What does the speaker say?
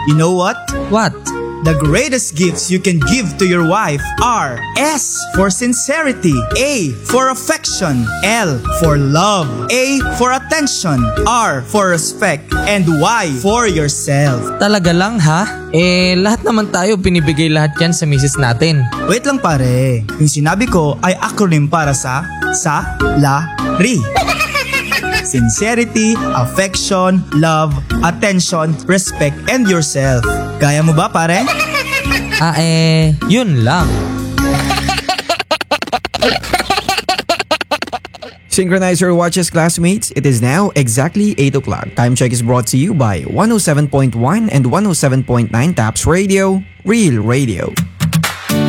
You know what? What? The greatest gifts you can give to your wife are S for sincerity, A for affection, L for love, A for attention, R for respect, and Y for yourself. Talaga lang ha? Lahat naman tayo binibigay lahat yan sa misis natin. Wait lang pare, yung sinabi ko ay acronym para sa SALARI. Sincerity, affection, love, attention, respect, and yourself. Kaya mo ba pare? Yun lang. Synchronize your watches, classmates. It is now exactly 8 o'clock. Time check is brought to you by 107.1 and 107.9 TAPS Radio, Real Radio.